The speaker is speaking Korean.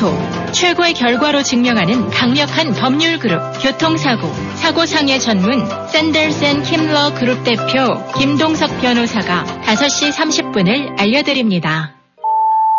최초, 최고의 결과로 증명하는 강력한 법률 그룹 교통사고, 사고상해 전문 샌델슨 킴러 그룹 대표 김동석 변호사가 5시 30분을 알려드립니다.